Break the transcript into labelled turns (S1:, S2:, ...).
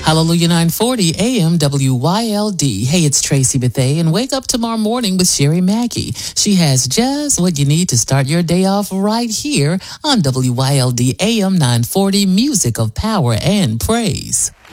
S1: Hallelujah 940 AM WYLD. Hey, it's Tracy Bethay, and wake up tomorrow morning with Sherry Mackey. She has just what you need to start your day off right here on WYLD AM 940, Music of Power and Praise.